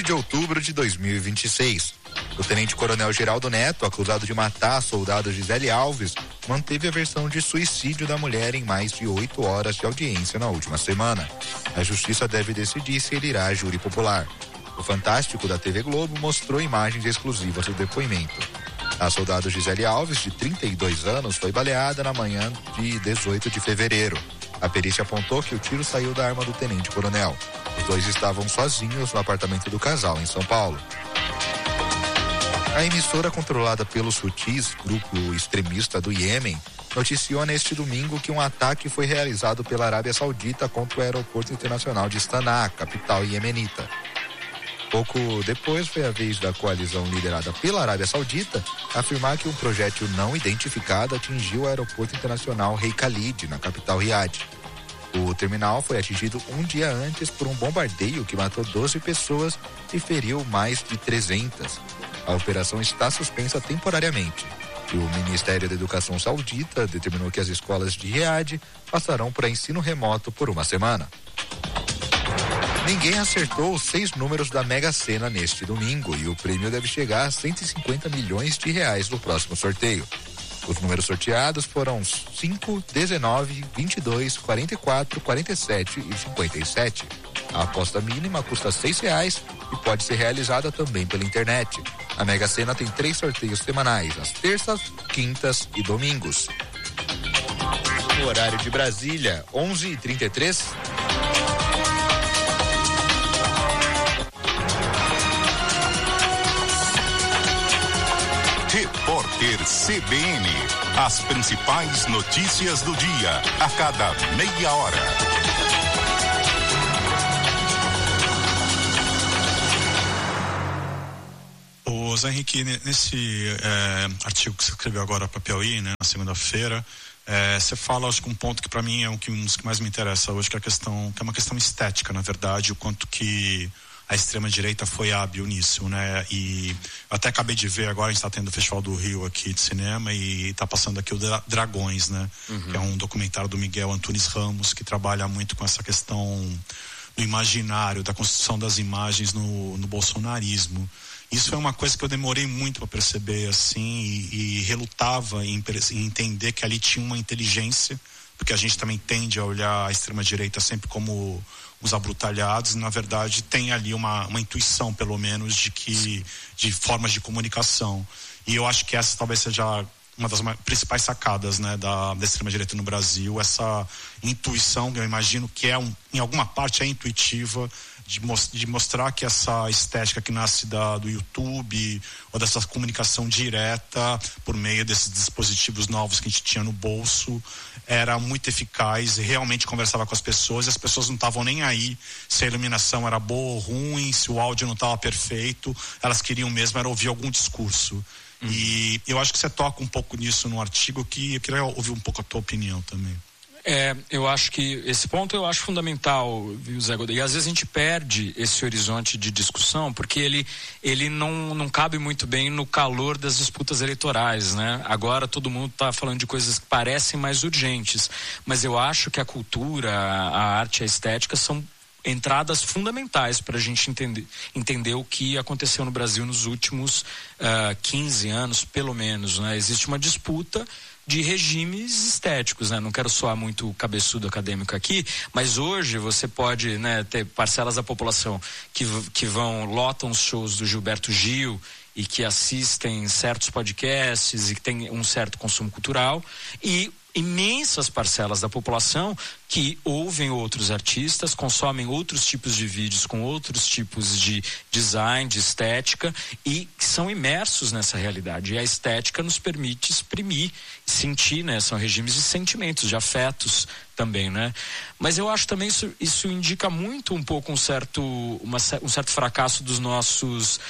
15 de outubro de 2026. O tenente-coronel Geraldo Neto, acusado de matar a soldado Gisele Alves, manteve a versão de suicídio da mulher em mais de 8 horas de audiência na última semana. A justiça deve decidir se ele irá a júri popular. O Fantástico da TV Globo mostrou imagens exclusivas do depoimento. A soldado Gisele Alves, de 32 anos, foi baleada na manhã de 18 de fevereiro. A perícia apontou que o tiro saiu da arma do tenente-coronel. Os dois estavam sozinhos no apartamento do casal, em São Paulo. A emissora controlada pelos Houthis, grupo extremista do Iêmen, noticiou neste domingo que um ataque foi realizado pela Arábia Saudita contra o aeroporto internacional de Sanaa, capital iemenita. Pouco depois foi a vez da coalizão liderada pela Arábia Saudita afirmar que um projétil não identificado atingiu o aeroporto internacional Rei Khalid, na capital Riad. O terminal foi atingido um dia antes por um bombardeio que matou 12 pessoas e feriu mais de 300. A operação está suspensa temporariamente. E o Ministério da Educação Saudita determinou que as escolas de Riad passarão para ensino remoto por uma semana. Ninguém acertou os 6 números da Mega Sena neste domingo e o prêmio deve chegar a 150 milhões de reais no próximo sorteio. Os números sorteados foram 5, 19, 22, 44, 47 e 57. A aposta mínima custa R$6 e pode ser realizada também pela internet. A Mega Sena tem 3 sorteios semanais, às terças, quintas e domingos. No horário de Brasília, 11h33. Repórter CBN. As principais notícias do dia, a cada meia hora. Ô Zé Henrique, nesse artigo que você escreveu agora para Piauí, né, na segunda-feira, você fala, acho que um ponto que para mim é um dos que mais me interessa hoje, que é uma questão estética, na verdade, o quanto que a extrema-direita foi hábil nisso, né? E eu até acabei de ver agora, a gente está tendo o Festival do Rio aqui de cinema e está passando aqui o Dragões, né? Que é um documentário do Miguel Antunes Ramos, que trabalha muito com essa questão do imaginário, da construção das imagens no bolsonarismo. Isso é uma coisa que eu demorei muito para perceber, assim, e relutava em entender que ali tinha uma inteligência, porque a gente também tende a olhar a extrema-direita sempre como os abrutalhados, e na verdade tem ali uma intuição, pelo menos, de formas de comunicação. E eu acho que essa talvez seja uma das principais sacadas, né, da extrema-direita no Brasil, essa intuição, que eu imagino que em alguma parte é intuitiva, de mostrar que essa estética que nasce do YouTube ou dessa comunicação direta por meio desses dispositivos novos que a gente tinha no bolso era muito eficaz e realmente conversava com as pessoas, e as pessoas não estavam nem aí se a iluminação era boa ou ruim, se o áudio não estava perfeito, elas queriam mesmo era ouvir algum discurso. E eu acho que você toca um pouco nisso no artigo, que eu queria ouvir um pouco a tua opinião também. Eu acho que esse ponto eu acho fundamental, viu, Zé Godoy? E às vezes a gente perde esse horizonte de discussão porque ele não cabe muito bem no calor das disputas eleitorais, né? Agora todo mundo está falando de coisas que parecem mais urgentes, mas eu acho que a cultura, a arte, a estética são entradas fundamentais para a gente entender o que aconteceu no Brasil nos últimos 15 anos, pelo menos, né? Existe uma disputa de regimes estéticos, né? Não quero soar muito cabeçudo acadêmico aqui, mas hoje você pode, né, ter parcelas da população que lotam os shows do Gilberto Gil e que assistem certos podcasts e que tem um certo consumo cultural, e imensas parcelas da população que ouvem outros artistas, consomem outros tipos de vídeos com outros tipos de design, de estética, e que são imersos nessa realidade. E a estética nos permite exprimir, sentir, né? São regimes de sentimentos, de afetos também, né? Mas eu acho também isso indica muito um pouco um certo fracasso dos nossos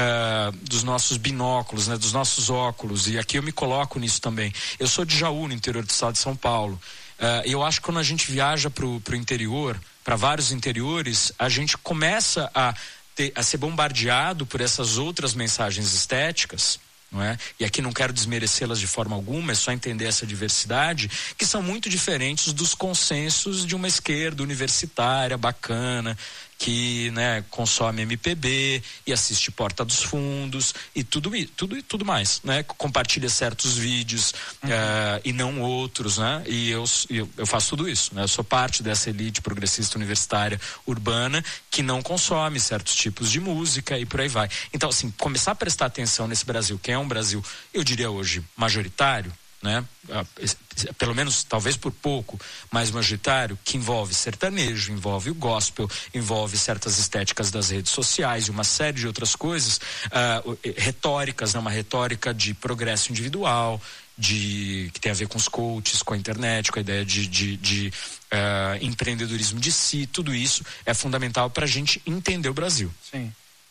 binóculos, né, dos nossos óculos, e aqui eu me coloco nisso também. Eu sou de Jaú, no interior do estado de São Paulo. Eu acho que quando a gente viaja pro interior, para vários interiores, a gente começa a ser bombardeado por essas outras mensagens estéticas, não é? E aqui não quero desmerecê-las de forma alguma, é só entender essa diversidade, que são muito diferentes dos consensos de uma esquerda universitária, bacana, que, né, consome MPB e assiste Porta dos Fundos e tudo mais, né? Compartilha certos vídeos e não outros, né? E eu faço tudo isso, né? Eu sou parte dessa elite progressista universitária urbana que não consome certos tipos de música e por aí vai. Então, assim, começar a prestar atenção nesse Brasil, que é um Brasil, eu diria hoje, majoritário, né? Pelo menos, talvez por pouco, mais majoritário, que envolve sertanejo, envolve o gospel, envolve certas estéticas das redes sociais e uma série de outras coisas, retóricas, né? Uma retórica de progresso individual, que tem a ver com os coaches, com a internet, com a ideia de empreendedorismo de si. Tudo isso é fundamental para a gente entender o Brasil. Sim.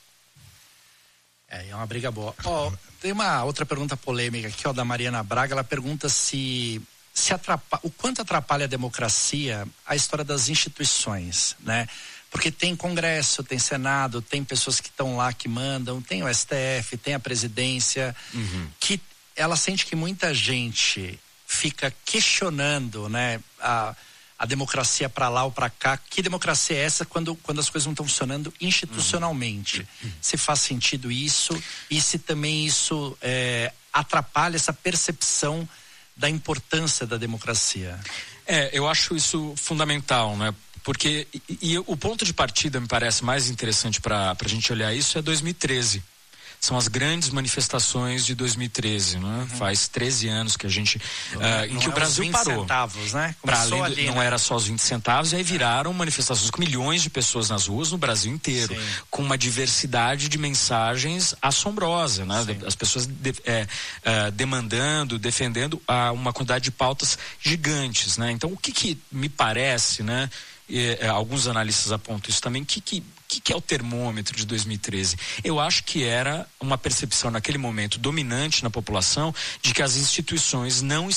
É uma briga boa. Tem uma outra pergunta polêmica aqui, da Mariana Braga. Ela pergunta o quanto atrapalha a democracia a história das instituições, né? Porque tem Congresso, tem Senado, tem pessoas que estão lá que mandam, tem o STF, tem a presidência, que ela sente que muita gente fica questionando, né, a democracia para lá ou para cá. Que democracia é essa quando as coisas não estão funcionando institucionalmente? Se faz sentido isso e se também isso atrapalha essa percepção da importância da democracia? Eu acho isso fundamental, né? Porque o ponto de partida me parece mais interessante para a gente olhar isso é 2013. São as grandes manifestações de 2013, né? Faz 13 anos que a gente, em que o Brasil parou. Centavos, né? Não era só os 20 centavos, e aí viraram manifestações com milhões de pessoas nas ruas no Brasil inteiro, com uma diversidade de mensagens assombrosa, né? As pessoas demandando, defendendo uma quantidade de pautas gigantes, né? Então, o que me parece, né? Alguns analistas apontam isso também, que é o termômetro de 2013? Eu acho que era uma percepção naquele momento dominante na população de que as instituições não